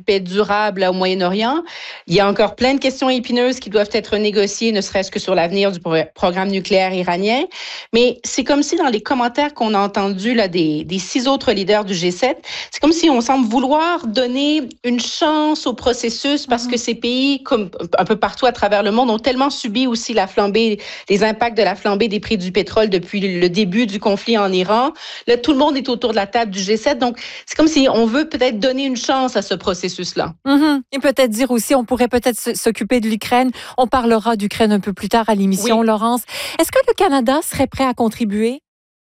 paix durable au Moyen-Orient. Il y a encore plein de questions épineuses qui doivent être négociées, ne serait-ce que sur l'avenir du programme nucléaire iranien. Mais c'est comme si dans les commentaires qu'on a entendus là, des 6 autres leaders du G7, c'est comme si on semble vouloir donner une chance au processus parce que ces pays, comme un peu partout à travers le monde, ont tellement subi aussi les impacts de la flambée des prix du pétrole depuis le début du conflit en Iran. Là, tout le monde est autour de la table du G7. Donc, c'est comme si on veut peut-être donner une chance à ce processus-là. Et peut-être dire aussi, on pourrait peut-être s'occuper de l'Ukraine. On parlera d'Ukraine un peu plus tard à l'émission, oui. Laurence. Est-ce que le Canada serait prêt à contribuer?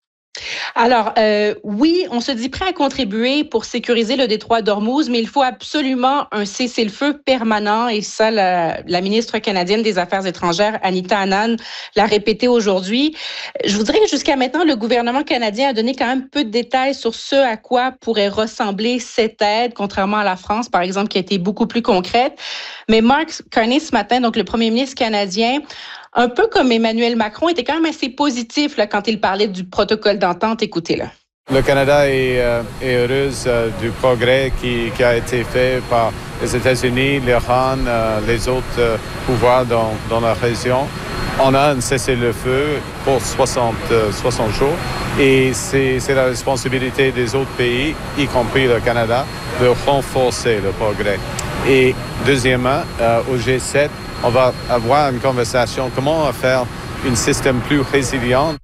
Alors, oui, on se dit prêt à contribuer pour sécuriser le détroit d'Ormuz, mais il faut absolument un cessez-le-feu permanent. Et ça, la ministre canadienne des Affaires étrangères, Anita Anand, l'a répété aujourd'hui. Je vous dirais que jusqu'à maintenant, le gouvernement canadien a donné quand même peu de détails sur ce à quoi pourrait ressembler cette aide, contrairement à la France, par exemple, qui a été beaucoup plus concrète. Mais Mark Carney, ce matin, donc le premier ministre canadien, un peu comme Emmanuel Macron, était quand même assez positif là, quand il parlait du protocole d'entente. Écoutez-le. Le Canada est heureuse du progrès qui a été fait par les États-Unis, l'Iran, les autres pouvoirs dans la région. On a un cessez-le-feu pour 60 jours et c'est la responsabilité des autres pays, y compris le Canada, de renforcer le progrès. Et deuxièmement, au G7, on va avoir une conversation comment faire un système plus résilient.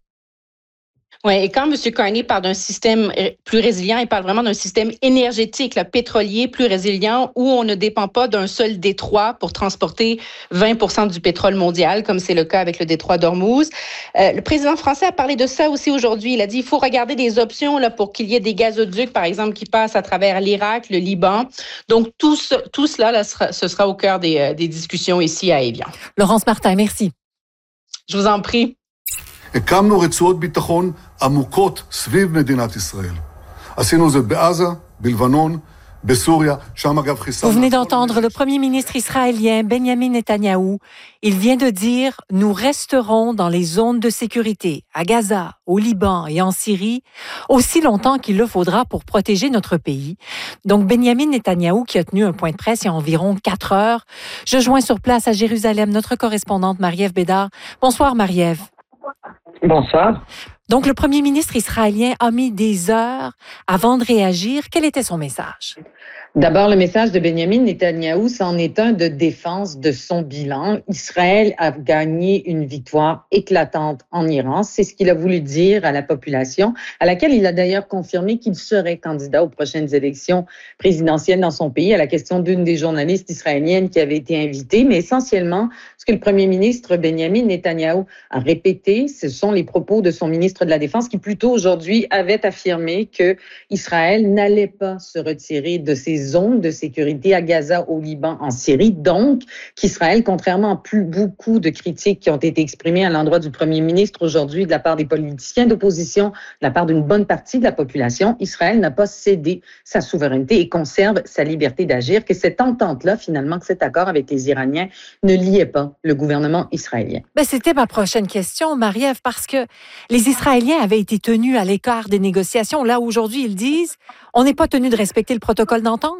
Oui, et quand M. Carney parle d'un système plus résilient, il parle vraiment d'un système énergétique, là, pétrolier plus résilient, où on ne dépend pas d'un seul détroit pour transporter 20% du pétrole mondial, comme c'est le cas avec le détroit d'Ormuz. Le président français a parlé de ça aussi aujourd'hui. Il a dit qu'il faut regarder des options là, pour qu'il y ait des gazoducs, par exemple, qui passent à travers l'Irak, le Liban. Donc, tout cela, là, ce sera au cœur des discussions ici à Évian. Laurence Martin, merci. Je vous en prie. הקמנו רצועות ביטחון עמוקות סביב מדינת ישראל. עשינו זאת בעזה, בלבנון, בסוריה, שם אגב חיסלנו. Vous venez d'entendre le premier ministre israélien Benjamin Netanyahou. Il vient de dire « Nous resterons dans les zones de sécurité, à Gaza, au Liban et en Syrie, aussi longtemps qu'il le faudra pour protéger notre pays. » Donc, Benjamin Netanyahou qui a tenu un point de presse il y a environ 4 heures. Je joins sur place à Jérusalem notre correspondante Marie-Ève Bédard. Bonsoir Marie-Ève. Bonsoir. Donc, le premier ministre israélien a mis des heures avant de réagir. Quel était son message? D'abord, le message de Benjamin Netanyahou, c'en est un de défense de son bilan. Israël a gagné une victoire éclatante en Iran. C'est ce qu'il a voulu dire à la population, à laquelle il a d'ailleurs confirmé qu'il serait candidat aux prochaines élections présidentielles dans son pays, à la question d'une des journalistes israéliennes qui avait été invitée. Mais essentiellement, ce que le premier ministre Benjamin Netanyahou a répété, ce sont les propos de son ministre de la Défense qui, plus tôt aujourd'hui, avait affirmé que Israël n'allait pas se retirer de ses zones de sécurité à Gaza, au Liban, en Syrie. Donc, qu'Israël, contrairement à plus beaucoup de critiques qui ont été exprimées à l'endroit du premier ministre aujourd'hui de la part des politiciens d'opposition, de la part d'une bonne partie de la population, Israël n'a pas cédé sa souveraineté et conserve sa liberté d'agir, que cette entente-là, finalement, que cet accord avec les Iraniens ne liait pas le gouvernement israélien. Ben, c'était ma prochaine question, Marie-Ève, parce que les Israéliens avaient été tenus à l'écart des négociations. Là, aujourd'hui, ils disent on n'est pas tenu de respecter le protocole d'entente.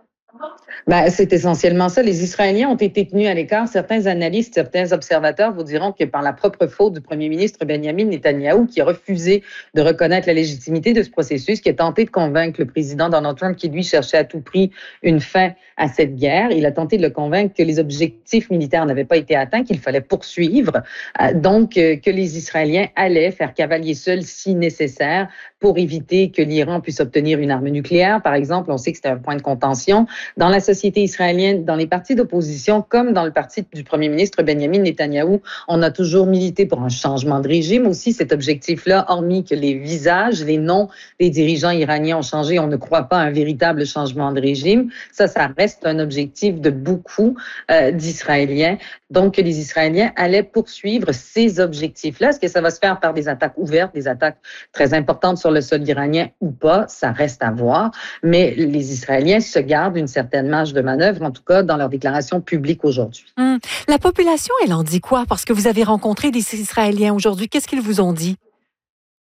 Ben, c'est essentiellement ça. Les Israéliens ont été tenus à l'écart. Certains analystes, certains observateurs vous diront que par la propre faute du premier ministre Benjamin Netanyahou, qui a refusé de reconnaître la légitimité de ce processus, qui a tenté de convaincre le président Donald Trump, qui lui cherchait à tout prix une fin à cette guerre. Il a tenté de le convaincre que les objectifs militaires n'avaient pas été atteints, qu'il fallait poursuivre. Donc, que les Israéliens allaient faire cavalier seul si nécessaire pour éviter que l'Iran puisse obtenir une arme nucléaire. Par exemple, on sait que c'était un point de contention. Dans la société israélienne, dans les partis d'opposition, comme dans le parti du premier ministre Benjamin Netanyahou, on a toujours milité pour un changement de régime. Aussi, cet objectif-là, hormis que les visages, les noms des dirigeants iraniens ont changé, on ne croit pas à un véritable changement de régime. Ça reste un objectif de beaucoup d'Israéliens. Donc, les Israéliens allaient poursuivre ces objectifs-là. Est-ce que ça va se faire par des attaques ouvertes, des attaques très importantes sur le sol iranien ou pas? Ça reste à voir. Mais les Israéliens se gardent une certaine marge de manœuvre, en tout cas dans leur déclaration publique aujourd'hui. La population, elle en dit quoi? Parce que vous avez rencontré des Israéliens aujourd'hui. Qu'est-ce qu'ils vous ont dit?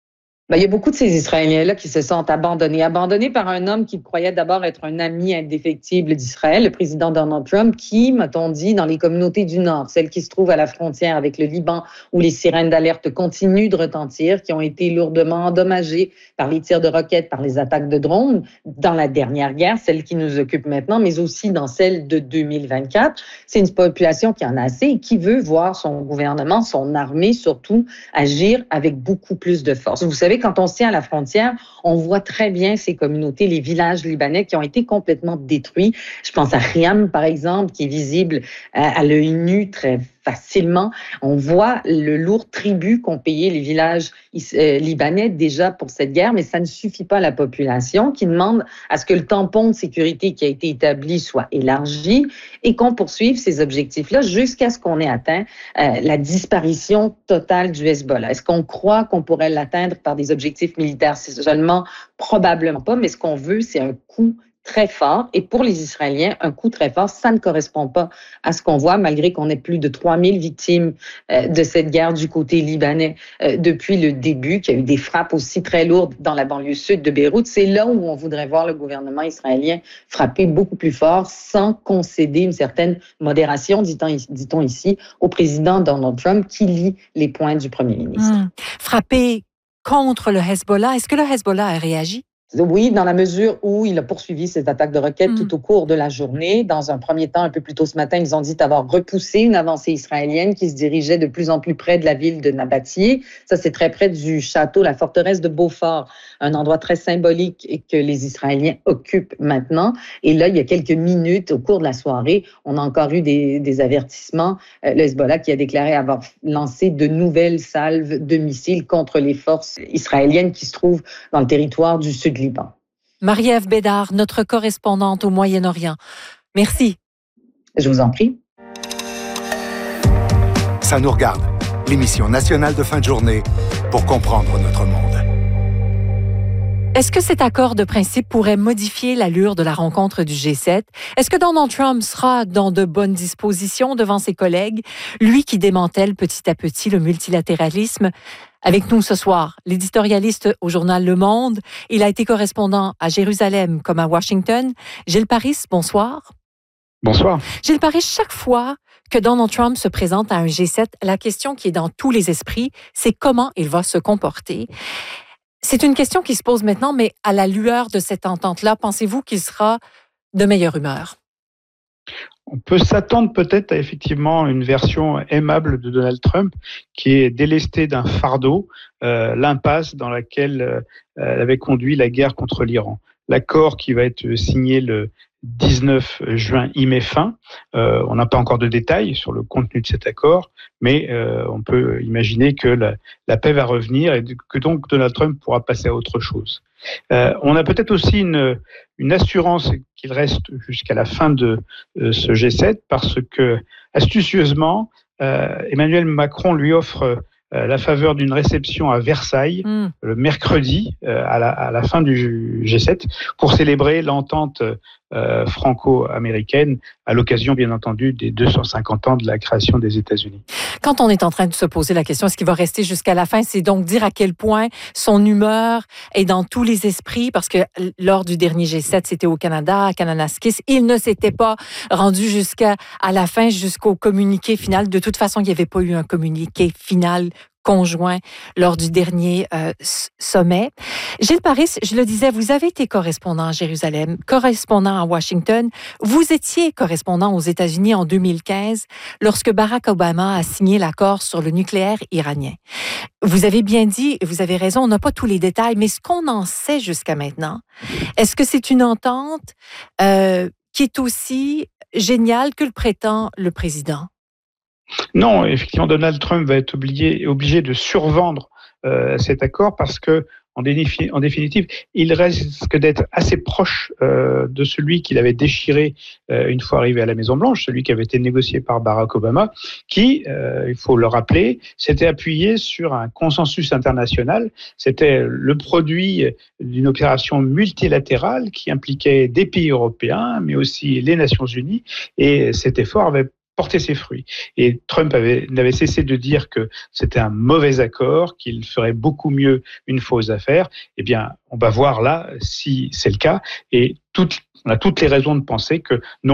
Ben, il y a beaucoup de ces Israéliens-là qui se sont abandonnés par un homme qui croyait d'abord être un ami indéfectible d'Israël, le président Donald Trump, qui, m'a-t-on dit, dans les communautés du Nord, celles qui se trouvent à la frontière avec le Liban, où les sirènes d'alerte continuent de retentir, qui ont été lourdement endommagées par les tirs de roquettes, par les attaques de drones, dans la dernière guerre, celle qui nous occupe maintenant, mais aussi dans celle de 2024. C'est une population qui en a assez et qui veut voir son gouvernement, son armée surtout, agir avec beaucoup plus de force. Vous savez, quand on se tient à la frontière, on voit très bien ces communautés, les villages libanais qui ont été complètement détruits. Je pense à Riam, par exemple, qui est visible à l'œil nu très facilement. On voit le lourd tribut qu'ont payé les villages libanais déjà pour cette guerre, mais ça ne suffit pas à la population qui demande à ce que le tampon de sécurité qui a été établi soit élargi et qu'on poursuive ces objectifs-là jusqu'à ce qu'on ait atteint la disparition totale du Hezbollah. Est-ce qu'on croit qu'on pourrait l'atteindre par des objectifs militaires? C'est seulement probablement pas, mais ce qu'on veut, c'est un coup très fort. Et pour les Israéliens, un coup très fort, ça ne correspond pas à ce qu'on voit, malgré qu'on ait plus de 3000 victimes de cette guerre du côté libanais depuis le début, qu'il y a eu des frappes aussi très lourdes dans la banlieue sud de Beyrouth. C'est là où on voudrait voir le gouvernement israélien frapper beaucoup plus fort sans concéder une certaine modération, dit-on ici, au président Donald Trump qui lit les points du premier ministre. Frapper contre le Hezbollah, est-ce que le Hezbollah a réagi? Oui, dans la mesure où il a poursuivi ses attaques de roquettes tout au cours de la journée. Dans un premier temps, un peu plus tôt ce matin, ils ont dit avoir repoussé une avancée israélienne qui se dirigeait de plus en plus près de la ville de Nabatieh. Ça, c'est très près du château, la forteresse de Beaufort, un endroit très symbolique et que les Israéliens occupent maintenant. Et là, il y a quelques minutes, au cours de la soirée, on a encore eu des avertissements. Le Hezbollah qui a déclaré avoir lancé de nouvelles salves de missiles contre les forces israéliennes qui se trouvent dans le territoire du sud Liban. Marie-Ève Bédard, notre correspondante au Moyen-Orient. Merci. Je vous en prie. Ça nous regarde, l'émission nationale de fin de journée pour comprendre notre monde. Est-ce que cet accord de principe pourrait modifier l'allure de la rencontre du G7? Est-ce que Donald Trump sera dans de bonnes dispositions devant ses collègues, lui qui démantèle petit à petit le multilatéralisme? Avec nous ce soir, l'éditorialiste au journal Le Monde. Il a été correspondant à Jérusalem comme à Washington. Gilles Paris, bonsoir. Bonsoir. Gilles Paris, chaque fois que Donald Trump se présente à un G7, la question qui est dans tous les esprits, c'est comment il va se comporter. C'est une question qui se pose maintenant, mais à la lueur de cette entente-là, pensez-vous qu'il sera de meilleure humeur? On peut s'attendre peut-être à effectivement une version aimable de Donald Trump qui est délesté d'un fardeau, l'impasse dans laquelle avait conduit la guerre contre l'Iran. L'accord qui va être signé le 19 juin y met fin. On n'a pas encore de détails sur le contenu de cet accord, mais on peut imaginer que la paix va revenir et que donc Donald Trump pourra passer à autre chose. On a peut-être aussi une assurance qu'il reste jusqu'à la fin de ce G7 parce que, astucieusement, Emmanuel Macron lui offre la faveur d'une réception à Versailles le mercredi à la fin du G7 pour célébrer l'entente franco-américaine à l'occasion, bien entendu, des 250 ans de la création des États-Unis. Quand on est en train de se poser la question, est-ce qu'il va rester jusqu'à la fin? C'est donc dire à quel point son humeur est dans tous les esprits, parce que lors du dernier G7, c'était au Canada, à Kananaskis, il ne s'était pas rendu jusqu'à la fin, jusqu'au communiqué final. De toute façon, il n'y avait pas eu un communiqué final conjoint lors du dernier sommet. Gilles Paris, je le disais, vous avez été correspondant à Jérusalem, correspondant à Washington. Vous étiez correspondant aux États-Unis en 2015 lorsque Barack Obama a signé l'accord sur le nucléaire iranien. Vous avez bien dit, et vous avez raison, on n'a pas tous les détails, mais ce qu'on en sait jusqu'à maintenant, est-ce que c'est une entente qui est aussi géniale que le prétend le président? Non, effectivement, Donald Trump va être obligé de survendre cet accord parce que, en définitive, il risque d'être assez proche de celui qu'il avait déchiré une fois arrivé à la Maison-Blanche, celui qui avait été négocié par Barack Obama, qui, il faut le rappeler, s'était appuyé sur un consensus international. C'était le produit d'une opération multilatérale qui impliquait des pays européens, mais aussi les Nations Unies, et cet effort avait porté ses fruits. Et Trump n'avait cessé de dire que c'était un mauvais accord, qu'il ferait beaucoup mieux une fausse affaire. Eh bien, on va voir là si c'est le cas. Et on a toutes les raisons de penser que non,